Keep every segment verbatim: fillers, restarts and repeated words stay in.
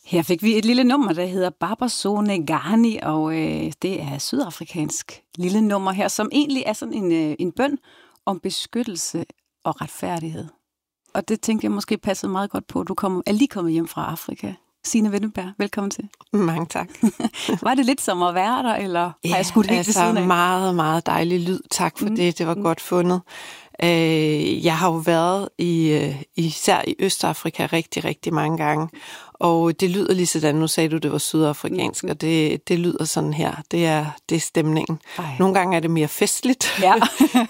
Her fik vi et lille nummer, der hedder Babazone Gani, og øh, det er sydafrikansk lille nummer her, som egentlig er sådan en, øh, en bøn om beskyttelse og retfærdighed. Og det tænkte jeg måske passede meget godt på. Du kom, er lige kommet hjem fra Afrika. Signe Wenneberg, velkommen til. Mange tak. Var det lidt som at være der, eller ja, har jeg skudt helt altså, ved siden af? meget, meget dejlig lyd. Tak for mm. det, det var mm. godt fundet. Jeg har jo været i, især i Østafrika rigtig, rigtig mange gange, og det lyder lige sådan, nu sagde du, det var sydafrikansk, og det, det lyder sådan her, det er, det er stemningen. Ej. Nogle gange er det mere festligt. Ja.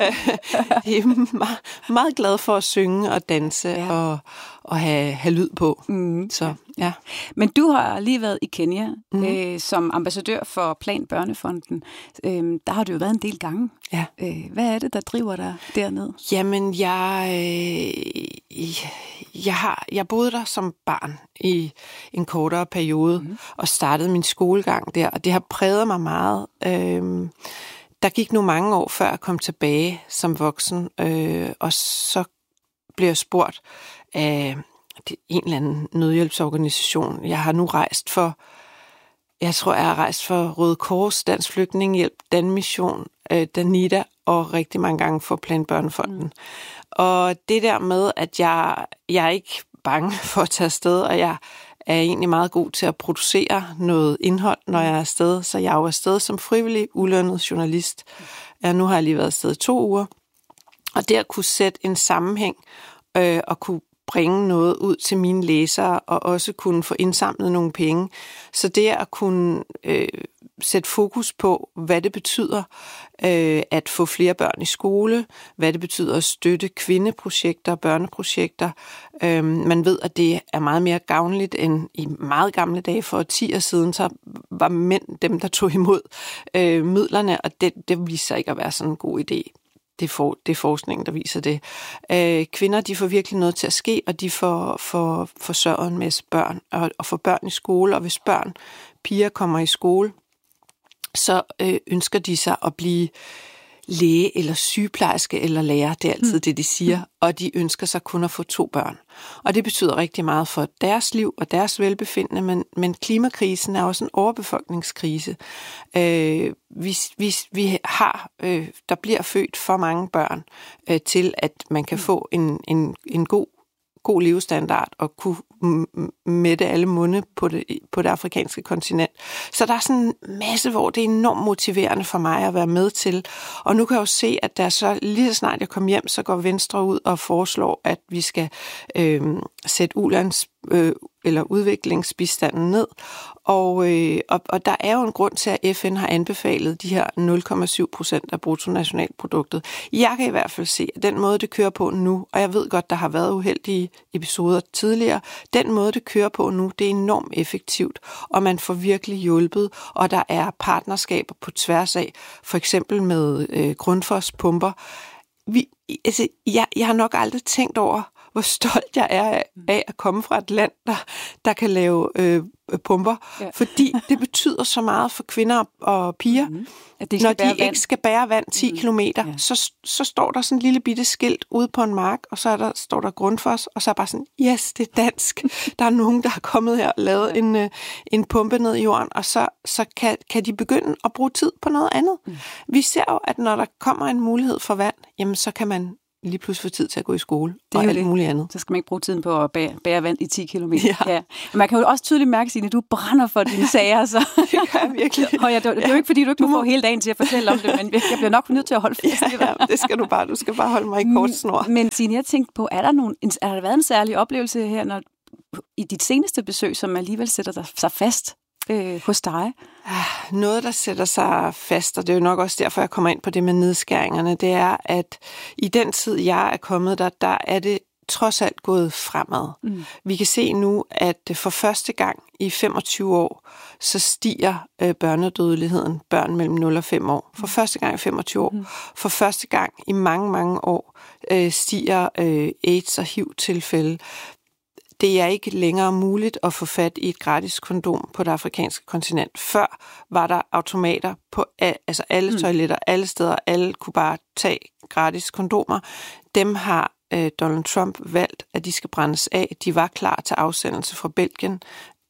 Jeg er meget, meget glad for at synge og danse ja. og, og have, have lyd på. Mm. Så, ja. Men du har lige været i Kenya mm. øh, som ambassadør for Plan Børnefonden. Øh, der har du jo været en del gange. Ja. Øh, hvad er det, der driver dig dernede? Jamen, jeg, øh, jeg, har, jeg boede der som barn i en kortere periode mm. og startede min skolegang der, og det har præget mig meget. Øh, der gik nu mange år, før jeg kom tilbage som voksen, øh, og så blev jeg spurgt af en eller anden nødhjælpsorganisation. Jeg har nu rejst for, jeg tror, jeg har rejst for Røde Kors, Dansk Flygtningehjælp, Danmission, øh, Danida og rigtig mange gange for Plan Børnefonden. Mm. Og det der med, at jeg, jeg er ikke bange for at tage afsted, og jeg er egentlig meget god til at producere noget indhold, når jeg er afsted. Så jeg er jo afsted som frivillig, ulønnet journalist. Ja, nu har jeg lige været afsted to uger. Og det at kunne sætte en sammenhæng øh, og kunne bringe noget ud til mine læsere, og også kunne få indsamlet nogle penge. Så det at kunne øh, sætte fokus på, hvad det betyder øh, at få flere børn i skole, hvad det betyder at støtte kvindeprojekter, børneprojekter. Øh, man ved, at det er meget mere gavnligt end i meget gamle dage for ti år siden, så var mænd dem, der tog imod øh, midlerne, og det, det viste sig ikke at være sådan en god idé. Det er, for, det er forskningen, der viser det. Øh, kvinder, de får virkelig noget til at ske, og de får, får forsørget en masse børn, og, og får børn i skole, og hvis børn, piger kommer i skole, så øh, ønsker de sig at blive læge eller sygeplejerske eller lærer. Det er altid mm. det, de siger. Og de ønsker sig kun at få to børn. Og det betyder rigtig meget for deres liv og deres velbefindende, men, men klimakrisen er også en overbefolkningskrise. Øh, vi, vi, vi har, øh, der bliver født for mange børn øh, til, at man kan få en, en, en god god levestandard og kunne mætte alle munde på det, på det afrikanske kontinent. Så der er sådan en masse, hvor det er enormt motiverende for mig at være med til. Og nu kan jeg jo se, at der så lige så snart jeg kommer hjem, så går Venstre ud og foreslår, at vi skal øh, sætte ulands øh, eller udviklingsbistanden ned. Og, øh, og, og der er jo en grund til, at F N har anbefalet de her nul komma syv procent af bruttonationalproduktet. Jeg kan i hvert fald se, at den måde, det kører på nu, og jeg ved godt, der har været uheldige episoder tidligere, den måde, det kører på nu, det er enormt effektivt, og man får virkelig hjulpet, og der er partnerskaber på tværs af, for eksempel med øh, Grundfos-pumper. Vi, altså, jeg, jeg har nok aldrig tænkt over, hvor stolt jeg er af, af at komme fra et land, der, der kan lave øh, pumper. Ja. Fordi det betyder så meget for kvinder og piger. Mm-hmm. At de Når de ikke vand. skal bære vand ti mm-hmm. kilometer, ja. så, så står der sådan en lille bitte skilt ude på en mark, og så er der, står der Grundfos, og så er bare sådan, yes, det er dansk. Der er nogen, der har kommet her og lavet ja. en, øh, en pumpe ned i jorden, og så, så kan, kan de begynde at bruge tid på noget andet. Mm. Vi ser jo, at når der kommer en mulighed for vand, jamen så kan man lige pludselig få tid til at gå i skole og alt muligt andet. Så skal man ikke bruge tiden på at bære, bære vand i ti kilometer. Ja. Ja. Men man kan jo også tydeligt mærke, Signe, at du brænder for dine sager. Så. Det gør jeg virkelig. Og ja, det, det er jo ikke, fordi du ikke du må få hele dagen til at fortælle om det, men jeg bliver nok nødt til at holde fast i det. Ja, det skal du bare. Du skal bare holde mig i kort snor. Men Signe, jeg tænkte på, er der, nogen, er der været en særlig oplevelse her, når, i dit seneste besøg, som alligevel sætter sig fast øh, hos dig? Noget, der sætter sig fast, og det er jo nok også derfor, jeg kommer ind på det med nedskæringerne, det er, at i den tid, jeg er kommet der, der er det trods alt gået fremad. Mm. Vi kan se nu, at for første gang i femogtyve år, så stiger øh, børnedødeligheden, børn mellem nul og fem år. For første gang i femogtyve år. Mm. For første gang i mange, mange år øh, stiger øh, AIDS og H I V-tilfælde. Det er ikke længere muligt at få fat i et gratis kondom på det afrikanske kontinent. Før var der automater på altså alle toiletter, alle steder. Alle kunne bare tage gratis kondomer. Dem har øh, Donald Trump valgt, at de skal brændes af. De var klar til afsendelse fra Belgien.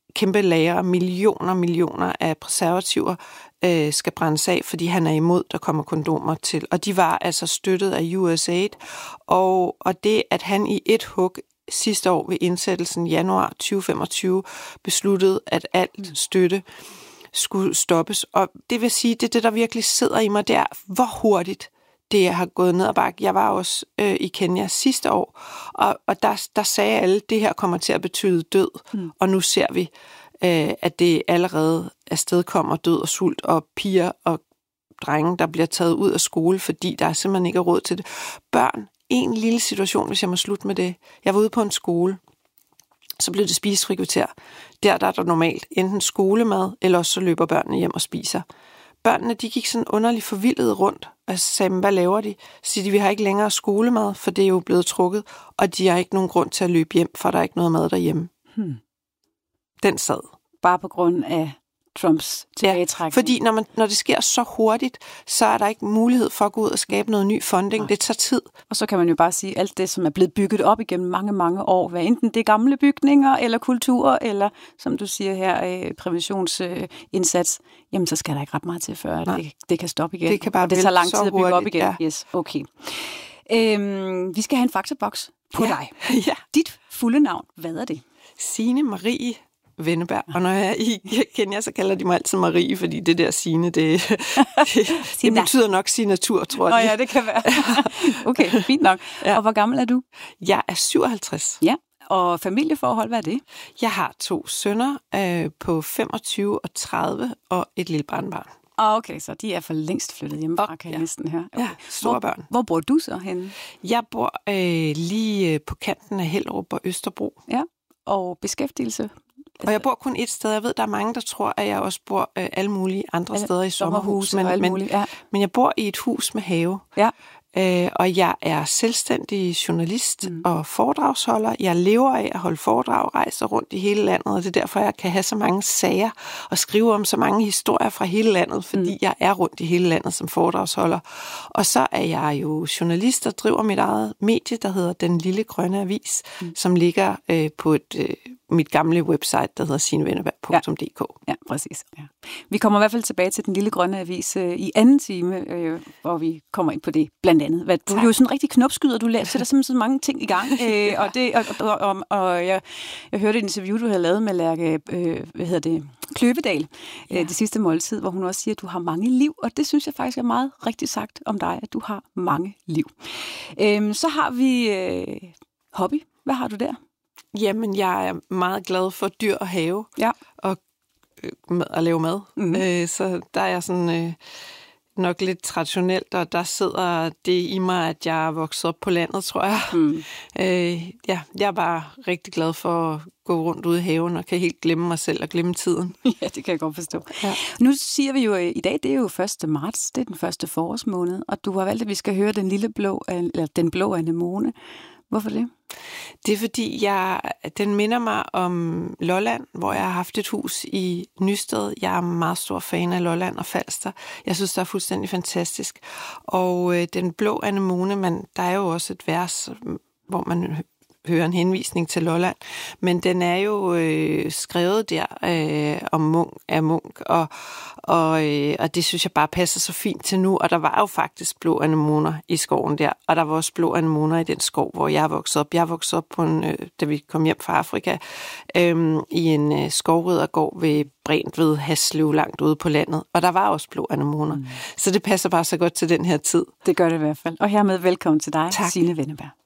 kæmpe lager, millioner millioner af preservativer, øh, skal brændes af, fordi han er imod, der kommer kondomer til. Og de var altså støttet af U S A I D, og, og det, at han i et hug sidste år ved indsættelsen januar tyve femogtyve besluttede, at alt støtte skulle stoppes. Og det vil sige, det er det, der virkelig sidder i mig, det er, hvor hurtigt det har gået ned ad bakke. Jeg var også øh, i Kenya sidste år, og, og der, der sagde alle, at det her kommer til at betyde død. Mm. Og nu ser vi, øh, at det allerede afsted kommer død og sult, og piger og drenge, der bliver taget ud af skole, fordi der simpelthen ikke er råd til det. Børn, en lille situation, hvis jeg må slutte med det. Jeg var ude på en skole, så blev det spisefri kvarter. Der, der er der normalt enten skolemad, eller også så løber børnene hjem og spiser. Børnene, de gik sådan underligt forvildet rundt, og så sagde, hvad laver de? Så siger de, vi har ikke længere skolemad, for det er jo blevet trukket, og de har ikke nogen grund til at løbe hjem, for der er ikke noget mad derhjemme. Hmm. Den sad. Bare på grund af Trumps tilbagetrækning. Ja, fordi når, man, når det sker så hurtigt, så er der ikke mulighed for at gå ud og skabe noget ny funding. Nej. Det tager tid. Og så kan man jo bare sige, alt det, som er blevet bygget op igennem mange, mange år, hvad enten det er gamle bygninger, eller kultur, eller som du siger her, præventionsindsats, jamen så skal der ikke ret meget til, før det, det kan stoppe igen. Det kan bare og det tager lang tid at bygge hurtigt, op igen. Ja. Yes, okay. Øhm, vi skal have en faktaboks på ja. dig. Ja. Dit fulde navn, hvad er det? Signe Marie Wenneberg. Og når jeg er i Kenya, så kalder de mig altid Marie, fordi det der Signe, det, det, det betyder nok signatur, tror jeg. Åh ja, det kan være. Okay, fint nok. Ja. Og hvor gammel er du? Jeg er syvoghalvtreds. Ja, og familieforhold, hvad er det? Jeg har to sønner øh, på femogtyve og tredive og et lille barnbarn. Okay, så de er for længst flyttet hjemmefra, kan jeg ja. næsten her. Okay. Ja, store børn. Hvor, hvor bor du så henne? Jeg bor øh, lige på kanten af Hellerup og Østerbro. Ja, og beskæftigelse? Og jeg bor kun et sted. Jeg ved, der er mange, der tror, at jeg også bor øh, alle mulige andre alle, steder i sommerhus. Men, men, mulige, ja. men jeg bor i et hus med have. Ja. Øh, og jeg er selvstændig journalist mm. og foredragsholder. Jeg lever af at holde foredrag, rejser rundt i hele landet, og det er derfor, jeg kan have så mange sager og skrive om så mange historier fra hele landet, fordi mm. jeg er rundt i hele landet som foredragsholder. Og så er jeg jo journalist og driver mit eget medie, der hedder Den Lille Grønne Avis, mm. som ligger øh, på et, øh, mit gamle website, der hedder sinewenneberg punktum d k. Ja, ja, præcis. Ja. Vi kommer i hvert fald tilbage til Den Lille Grønne Avis øh, i anden time, øh, hvor vi kommer ind på det blandt andet. Hvad, du er jo sådan en rigtig knopskyder, du sætter simpelthen så mange ting i gang. Øh, og det, og, og, og, og jeg, jeg hørte et interview, du havde lavet med Lærke, øh, hvad hedder det, Kløvedal, ja. øh, det sidste måltid, hvor hun også siger, at du har mange liv, og det synes jeg faktisk er meget rigtigt sagt om dig, at du har mange liv. Øh, så har vi øh, hobby. Hvad har du der? Jamen, jeg er meget glad for dyr og have, ja. og øh, at lave mad. Mm-hmm. Øh, så der er jeg sådan øh, nok lidt traditionelt, og der sidder det i mig, at jeg er vokset op på landet, tror jeg. Mm. Øh, ja, jeg er bare rigtig glad for at gå rundt ude i haven, og kan helt glemme mig selv og glemme tiden. Ja, det kan jeg godt forstå. Ja. Nu siger vi jo, at i dag det er jo første marts, det er den første forårsmåned, og du har valgt, at vi skal høre den lille blå, eller den blå anemone. Hvorfor det? Det er fordi, jeg, den minder mig om Lolland, hvor jeg har haft et hus i Nysted. Jeg er meget stor fan af Lolland og Falster. Jeg synes, det er fuldstændig fantastisk. Og øh, den blå anemone, man, der er jo også et vers, hvor man hører en henvisning til Lolland, men den er jo øh, skrevet der øh, om Munk af Munk, og, og, øh, og det synes jeg bare passer så fint til nu, og der var jo faktisk blå anemoner i skoven der, og der var også blå anemoner i den skov, hvor jeg er vokset op. Jeg er vokset op, på en, øh, da vi kom hjem fra Afrika, øh, i en øh, skovridergård ved Brent ved Haslev, langt ude på landet, og der var også blå anemoner. Mm. Så det passer bare så godt til den her tid. Det gør det i hvert fald. Og hermed velkommen til dig, tak. Signe Wenneberg.